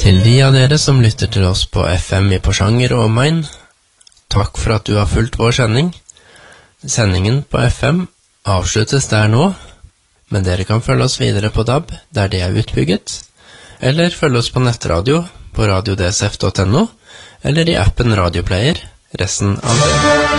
Til de av dere som lytter til oss på FM i Porsanger og omegn, takk for at du har fulgt vår sending. Sendingen på FM avsluttes der nå, men dere kan følge oss videre på DAB, der det er utbygget, eller følge oss på nettradio på radiodsf.no, eller i appen Radioplayer resten av det.